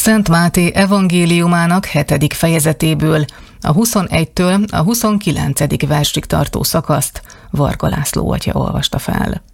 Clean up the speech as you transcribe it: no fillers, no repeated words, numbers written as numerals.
Szent Máté evangéliumának 7. fejezetéből, a 21-től a 29. versig tartó szakaszt Varga László atya olvasta fel.